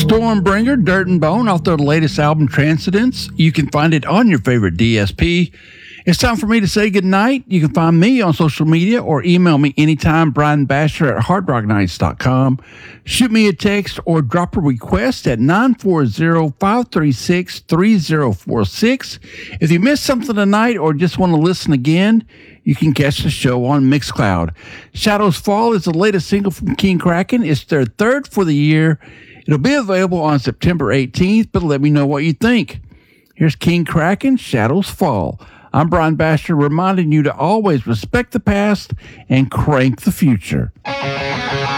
Stormbringer, Dirt and Bone, off their latest album, Transcendence. You can find it on your favorite DSP. It's time for me to say goodnight. You can find me on social media or email me anytime, Brian Basher at hardrocknights.com. Shoot me a text or drop a request at 940-536-3046. If you missed something tonight or just want to listen again, you can catch the show on Mixcloud. Shadows Fall is the latest single from King Kraken. It's their third for the year. It'll be available on September 18th, but let me know what you think. Here's King Kraken, Shadows Fall. I'm Brian Basher, reminding you to always respect the past and crank the future.